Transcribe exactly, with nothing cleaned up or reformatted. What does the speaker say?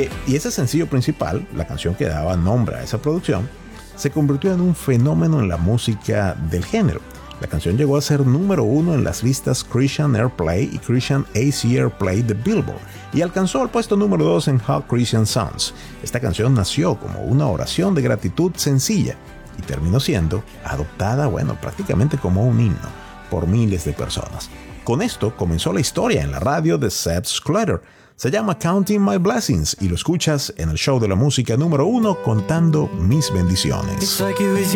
Eh, y ese sencillo principal, la canción que daba nombre a esa producción, se convirtió en un fenómeno en la música del género. La canción llegó a ser número uno en las listas Christian Airplay y Christian A C Airplay de Billboard y alcanzó el puesto número dos en Hot Christian Songs. Esta canción nació como una oración de gratitud sencilla y terminó siendo adoptada, bueno, prácticamente como un himno por miles de personas. Con esto comenzó la historia en la radio de Seth Sclater. Se llama Counting My Blessings y lo escuchas en el show de la música número uno, Contando Mis Bendiciones.